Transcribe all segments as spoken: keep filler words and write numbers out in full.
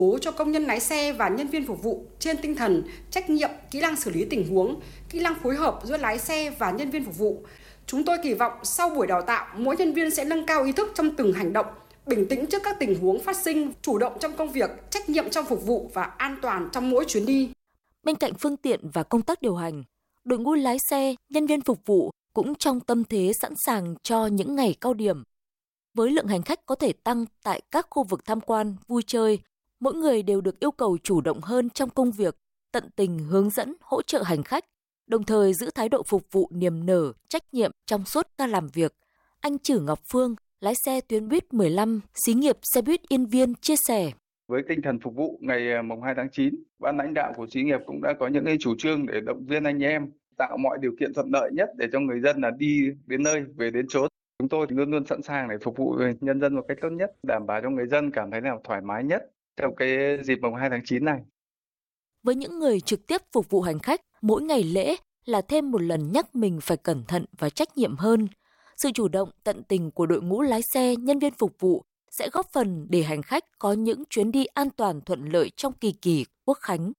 bố cho công nhân lái xe và nhân viên phục vụ trên tinh thần trách nhiệm, kỹ năng xử lý tình huống, kỹ năng phối hợp giữa lái xe và nhân viên phục vụ. Chúng tôi kỳ vọng sau buổi đào tạo, mỗi nhân viên sẽ nâng cao ý thức trong từng hành động, bình tĩnh trước các tình huống phát sinh, chủ động trong công việc, trách nhiệm trong phục vụ và an toàn trong mỗi chuyến đi. Bên cạnh phương tiện và công tác điều hành, đội ngũ lái xe, nhân viên phục vụ cũng trong tâm thế sẵn sàng cho những ngày cao điểm. Với lượng hành khách có thể tăng tại các khu vực tham quan, vui chơi, mỗi người đều được yêu cầu chủ động hơn trong công việc, tận tình hướng dẫn, hỗ trợ hành khách, đồng thời giữ thái độ phục vụ niềm nở, trách nhiệm trong suốt ca làm việc. Anh Trử Ngọc Phương, lái xe tuyến buýt mười lăm, xí nghiệp xe buýt Yên Viên chia sẻ. Với tinh thần phục vụ ngày mùng hai tháng chín, ban lãnh đạo của xí nghiệp cũng đã có những cái chủ trương để động viên anh em, tạo mọi điều kiện thuận lợi nhất để cho người dân là đi đến nơi, về đến chốn. Chúng tôi luôn luôn sẵn sàng để phục vụ nhân dân một cách tốt nhất, đảm bảo cho người dân cảm thấy là thoải mái nhất trong cái dịp mùng hai tháng chín này. Với những người trực tiếp phục vụ hành khách, mỗi ngày lễ là thêm một lần nhắc mình phải cẩn thận và trách nhiệm hơn. Sự chủ động, tận tình của đội ngũ lái xe, nhân viên phục vụ sẽ góp phần để hành khách có những chuyến đi an toàn thuận lợi trong kỳ kỳ Quốc khánh.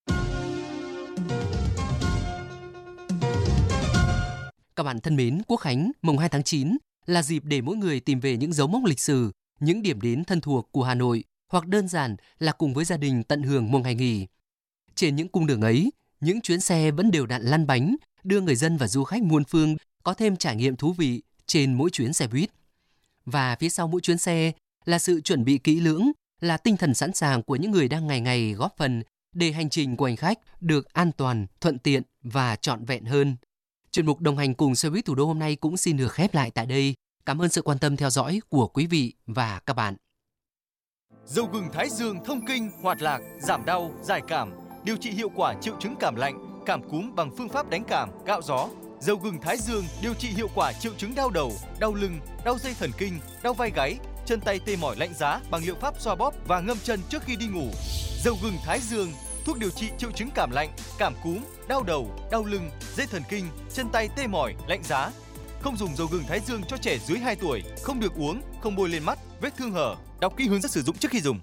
Các bạn thân mến, Quốc khánh mùng hai tháng chín là dịp để mỗi người tìm về những dấu mốc lịch sử, những điểm đến thân thuộc của Hà Nội, hoặc đơn giản là cùng với gia đình tận hưởng một ngày nghỉ. Trên những cung đường ấy, những chuyến xe vẫn đều đặn lăn bánh, đưa người dân và du khách muôn phương có thêm trải nghiệm thú vị trên mỗi chuyến xe buýt. Và phía sau mỗi chuyến xe là sự chuẩn bị kỹ lưỡng, là tinh thần sẵn sàng của những người đang ngày ngày góp phần để hành trình của hành khách được an toàn, thuận tiện và trọn vẹn hơn. Chuyên mục đồng hành cùng xe buýt thủ đô hôm nay cũng xin được khép lại tại đây. Cảm ơn sự quan tâm theo dõi của quý vị và các bạn. Dầu gừng Thái Dương thông kinh, hoạt lạc, giảm đau, giải cảm, điều trị hiệu quả triệu chứng cảm lạnh, cảm cúm bằng phương pháp đánh cảm, gạo gió. Dầu gừng Thái Dương điều trị hiệu quả triệu chứng đau đầu, đau lưng, đau dây thần kinh, đau vai gáy, chân tay tê mỏi lạnh giá bằng liệu pháp xoa bóp và ngâm chân trước khi đi ngủ. Dầu gừng Thái Dương, thuốc điều trị triệu chứng cảm lạnh, cảm cúm, đau đầu, đau lưng, dây thần kinh, chân tay tê mỏi, lạnh giá. Không dùng dầu gừng Thái Dương cho trẻ dưới hai tuổi, không được uống, không bôi lên mắt, vết thương hở. Đọc kỹ hướng dẫn sử dụng trước khi dùng.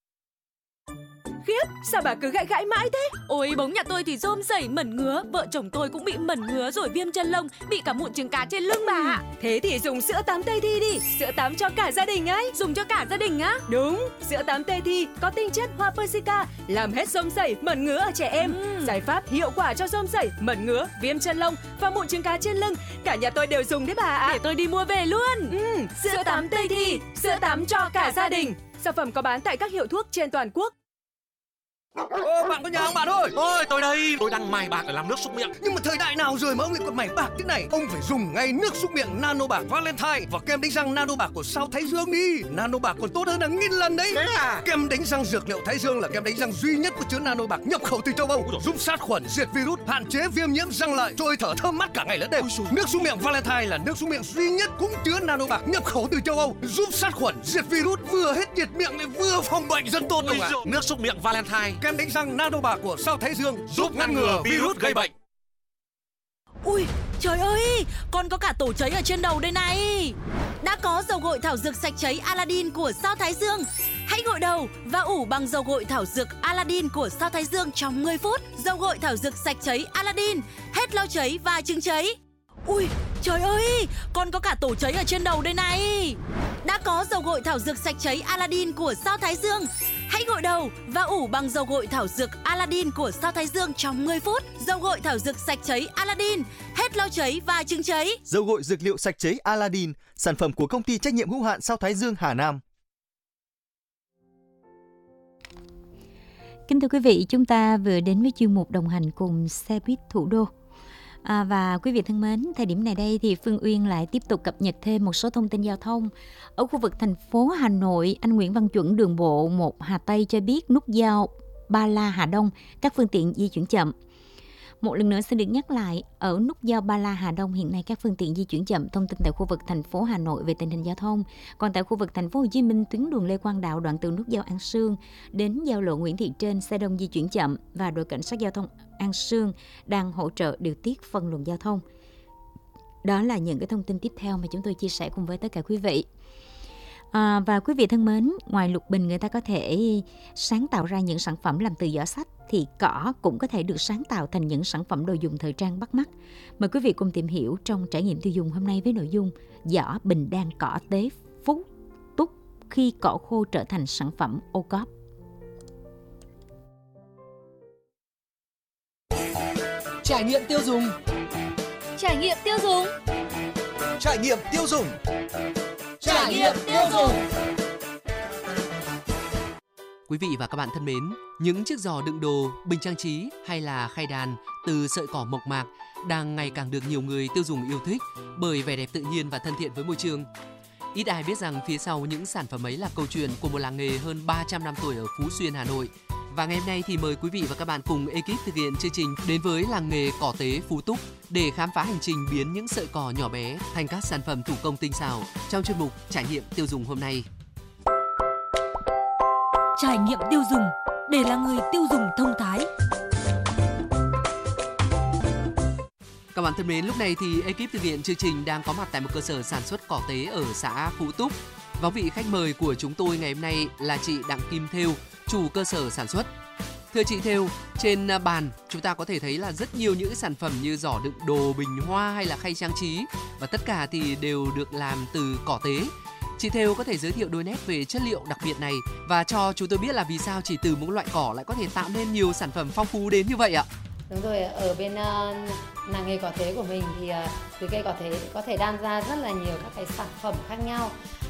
Khiếp, sao bà cứ gãi gãi mãi thế? Ôi, bóng nhà tôi thì rôm rẩy mẩn ngứa, vợ chồng tôi cũng bị mẩn ngứa rồi viêm chân lông, bị cả mụn trứng cá trên lưng bà ạ. Thế thì dùng sữa tắm Tây Thi đi, sữa tắm cho cả gia đình ấy. Dùng cho cả gia đình á? Đúng, sữa tắm Tây Thi có tinh chất hoa persica, làm hết rôm rẩy, mẩn ngứa ở trẻ em. Ừ. Giải pháp hiệu quả cho rôm rẩy, mẩn ngứa, viêm chân lông và mụn trứng cá trên lưng. Cả nhà tôi đều dùng đấy bà ạ. Để tôi đi mua về luôn. Ừ, sữa tắm Tây Thi, sữa tắm cho cả gia đình. Sản phẩm có bán tại các hiệu thuốc trên toàn quốc. Ô, bạn có nhà không bạn ơi? Ôi, tôi đây, tôi đang mài bạc để làm nước súc miệng. Nhưng mà thời đại nào rồi mà ông lại còn mài bạc thế này? Ông phải dùng ngay nước súc miệng Nano Bạc Valentine và kem đánh răng Nano Bạc của Sao Thái Dương đi. Nano Bạc còn tốt hơn hàng nghìn lần đấy. Thế à? Kem đánh răng dược liệu Thái Dương là kem đánh răng duy nhất có chứa Nano Bạc nhập khẩu từ châu Âu, giúp sát khuẩn, diệt virus, hạn chế viêm nhiễm răng lợi, trôi thở thơm mát cả ngày lẫn đêm. Nước súc miệng Valentine là nước súc miệng duy nhất cũng chứa Nano Bạc nhập khẩu từ châu Âu, giúp sát khuẩn, diệt virus, vừa hết nhiệt miệng lại vừa phòng bệnh rất tốt đâu ạ. Nước súc miệng Valentine, kem đánh răng Nano Bạc của Sao Thái Dương giúp ngăn ngừa virus gây bệnh. Ui, trời ơi, con có cả tổ cháy ở trên đầu đây này. Đã có dầu gội thảo dược sạch cháy Aladdin của Sao Thái Dương. Hãy gội đầu và ủ bằng dầu gội thảo dược Aladdin của Sao Thái Dương trong mười phút. Dầu gội thảo dược sạch cháy Aladdin, hết lau cháy và chứng cháy. Ui, trời ơi, con có cả tổ cháy ở trên đầu đây này. Đã có dầu gội thảo dược sạch cháy Aladdin của Sao Thái Dương. Hãy gội đầu và ủ bằng dầu gội thảo dược Aladdin của Sao Thái Dương trong mười phút. Dầu gội thảo dược sạch cháy Aladdin, hết lau cháy và chứng cháy. Dầu gội dược liệu sạch cháy Aladdin, sản phẩm của công ty trách nhiệm hữu hạn Sao Thái Dương Hà Nam. Kính thưa quý vị, chúng ta vừa đến với chuyên mục đồng hành cùng xe buýt thủ đô. À, và quý vị thân mến, thời điểm này đây thì Phương Uyên lại tiếp tục cập nhật thêm một số thông tin giao thông. Ở khu vực thành phố Hà Nội, anh Nguyễn Văn Chuẩn, đường bộ một Hà Tây cho biết nút giao Ba La Hà Đông, các phương tiện di chuyển chậm. Một lần nữa xin được nhắc lại, ở nút giao Ba La Hà Đông hiện nay các phương tiện di chuyển chậm. Thông tin tại khu vực thành phố Hà Nội về tình hình giao thông. Còn tại khu vực thành phố Hồ Chí Minh, tuyến đường Lê Quang Đạo đoạn từ nút giao An Sương đến giao lộ Nguyễn Thị Trên xe đông di chuyển chậm và đội cảnh sát giao thông An Sương đang hỗ trợ điều tiết phân luồng giao thông. Đó là những cái thông tin tiếp theo mà chúng tôi chia sẻ cùng với tất cả quý vị. À, và quý vị thân mến, ngoài lục bình người ta có thể sáng tạo ra những sản phẩm làm từ vỏ sách, thì cỏ cũng có thể được sáng tạo thành những sản phẩm đồ dùng thời trang bắt mắt. Mời quý vị cùng tìm hiểu trong trải nghiệm tiêu dùng hôm nay với nội dung vỏ bình đan cỏ tế phúc túc khi cỏ khô trở thành sản phẩm ô cóp. Trải nghiệm tiêu dùng. Trải nghiệm tiêu dùng. Trải nghiệm tiêu dùng. Trải nghiệm tiêu dùng. Quý vị và các bạn thân mến, những chiếc giỏ đựng đồ, bình trang trí hay là khay đàn từ sợi cỏ mộc mạc đang ngày càng được nhiều người tiêu dùng yêu thích bởi vẻ đẹp tự nhiên và thân thiện với môi trường. Ít ai biết rằng phía sau những sản phẩm ấy là câu chuyện của một làng nghề hơn ba trăm năm tuổi ở Phú Xuyên, Hà Nội. Và ngày hôm nay thì mời quý vị và các bạn cùng ekip thực hiện chương trình đến với làng nghề cỏ tế Phú Túc để khám phá hành trình biến những sợi cỏ nhỏ bé thành các sản phẩm thủ công tinh xảo trong chuyên mục Trải nghiệm tiêu dùng hôm nay. Trải nghiệm tiêu dùng để là người tiêu dùng thông thái. Các bạn thân mến, lúc này thì ekip thực hiện chương trình đang có mặt tại một cơ sở sản xuất cỏ tế ở xã Phú Túc. Và vị khách mời của chúng tôi ngày hôm nay là chị Đặng Kim Thêu, chủ cơ sở sản xuất. Thưa chị Thêu, trên bàn chúng ta có thể thấy là rất nhiều những sản phẩm như giỏ đựng đồ, bình hoa hay là khay trang trí, và tất cả thì đều được làm từ cỏ tế. Chị Thêu có thể giới thiệu đôi nét về chất liệu đặc biệt này và cho chúng tôi biết là vì sao chỉ từ một loại cỏ lại có thể tạo nên nhiều sản phẩm phong phú đến như vậy ạ? Đúng rồi, ở bên uh, làng nghề cỏ tế của mình thì uh, từ cây cỏ tế có thể đan ra rất là nhiều các cái sản phẩm khác nhau,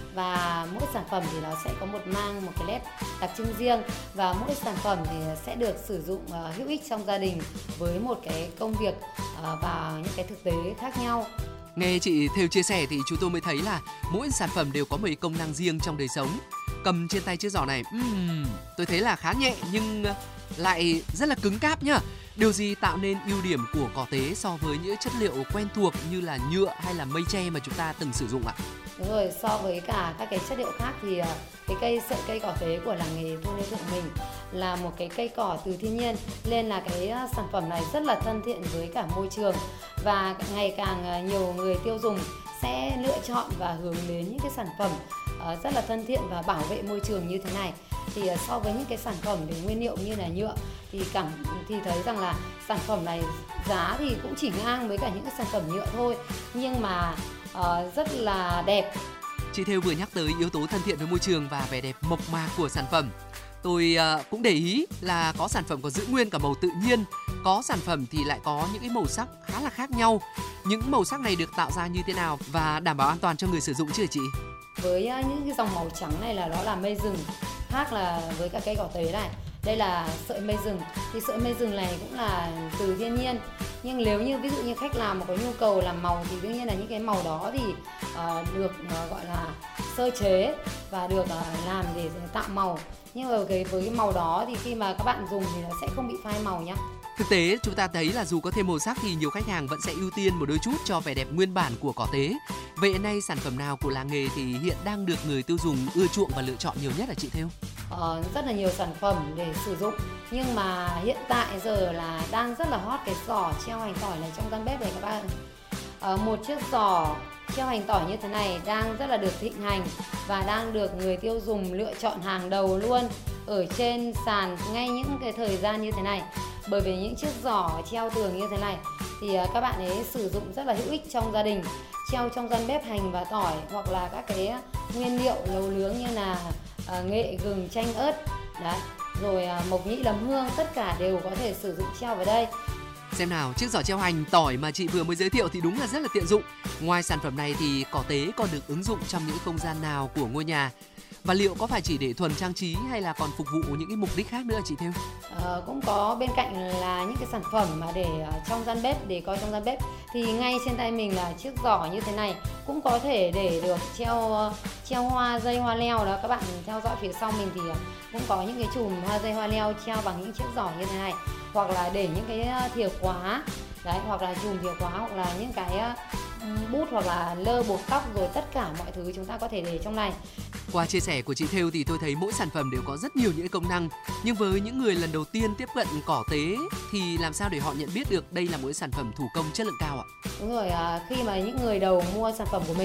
và mỗi sản phẩm thì nó sẽ có một mang một cái nét đặc trưng riêng, và mỗi sản phẩm thì sẽ được sử dụng uh, hữu ích trong gia đình với một cái công việc uh, và những cái thực tế khác nhau. Nghe chị Thêu chia sẻ thì chúng tôi mới thấy là mỗi sản phẩm đều có một công năng riêng trong đời sống. Cầm trên tay chiếc giỏ này, uhm, tôi thấy là khá nhẹ nhưng lại rất là cứng cáp nhá. Điều gì tạo nên ưu điểm của cỏ tế so với những chất liệu quen thuộc như là nhựa hay là mây tre mà chúng ta từng sử dụng ạ? Đúng rồi, so với cả các cái chất liệu khác thì cái cây sợi cây cỏ tế của làng nghề Thôn Lê Thượng mình là một cái cây cỏ từ thiên nhiên, nên là cái sản phẩm này rất là thân thiện với cả môi trường, và ngày càng nhiều người tiêu dùng sẽ lựa chọn và hướng đến những cái sản phẩm rất là thân thiện và bảo vệ môi trường như thế này. Thì so với những cái sản phẩm về nguyên liệu như là nhựa thì cảm thì thấy rằng là sản phẩm này giá thì cũng chỉ ngang với cả những cái sản phẩm nhựa thôi, nhưng mà uh, rất là đẹp. Chị Thêu vừa nhắc tới yếu tố thân thiện với môi trường và vẻ đẹp mộc mạc của sản phẩm. Tôi uh, cũng để ý là có sản phẩm có giữ nguyên cả màu tự nhiên, có sản phẩm thì lại có những cái màu sắc khá là khác nhau. Những màu sắc này được tạo ra như thế nào và đảm bảo an toàn cho người sử dụng chưa chị? Với uh, những cái dòng màu trắng này là đó là mây rừng, khác là với cả cây cỏ tế này. Đây là sợi mây rừng, thì sợi mây rừng này cũng là từ thiên nhiên, nhưng nếu như ví dụ như khách làm mà có nhu cầu làm màu thì đương nhiên là những cái màu đó thì uh, được uh, gọi là sơ chế và được uh, làm để tạo màu, nhưng mà cái với cái màu đó thì khi mà các bạn dùng thì nó sẽ không bị phai màu nhá. Thực tế chúng ta thấy là dù có thêm màu sắc thì nhiều khách hàng vẫn sẽ ưu tiên một đôi chút cho vẻ đẹp nguyên bản của cỏ tế. Vậy hiện nay sản phẩm nào của làng nghề thì hiện đang được người tiêu dùng ưa chuộng và lựa chọn nhiều nhất là chị Thêu? Ờ, rất là nhiều sản phẩm để sử dụng, nhưng mà hiện tại giờ là đang rất là hot cái giỏ treo hành tỏi này trong gian bếp này các bạn. Ờ, một chiếc giỏ treo hành tỏi như thế này đang rất là được thịnh hành và đang được người tiêu dùng lựa chọn hàng đầu luôn ở trên sàn ngay những cái thời gian như thế này. Bởi vì những chiếc giỏ treo tường như thế này thì các bạn ấy sử dụng rất là hữu ích trong gia đình, treo trong gian bếp hành và tỏi, hoặc là các cái nguyên liệu nấu nướng như là uh, nghệ, gừng, chanh, ớt đấy, rồi uh, mộc nhĩ, nấm hương, tất cả đều có thể sử dụng treo vào đây. Xem nào, chiếc giỏ treo hành tỏi mà chị vừa mới giới thiệu thì đúng là rất là tiện dụng. Ngoài sản phẩm này thì cỏ tế còn được ứng dụng trong những không gian nào của ngôi nhà? Và liệu có phải chỉ để thuần trang trí hay là còn phục vụ những cái mục đích khác nữa chị Thêu? Ờ, cũng có bên cạnh là những cái sản phẩm mà để trong gian bếp, để coi trong gian bếp, thì ngay trên tay mình là chiếc giỏ như thế này cũng có thể để được treo treo hoa, dây hoa leo đó. Các bạn theo dõi phía sau mình thì cũng có những cái chùm hoa, dây hoa leo treo bằng những chiếc giỏ như thế này, hoặc là để những cái thìa khóa đấy, hoặc là chùm thìa khóa, hoặc là những cái bút, hoặc là lơ bột tóc, rồi tất cả mọi thứ chúng ta có thể để trong này. Qua chia sẻ của chị Thêu thì tôi thấy mỗi sản phẩm đều có rất nhiều những công năng, nhưng với những người lần đầu tiên tiếp cận cỏ tế thì làm sao để họ nhận biết được đây là một sản phẩm thủ công chất lượng cao ạ? Đúng rồi, khi mà những người đầu mua sản phẩm của mình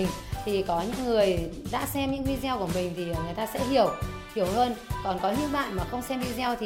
thì có những người đã xem những video của mình thì người ta sẽ hiểu hiểu hơn. Còn có những bạn mà không xem video thì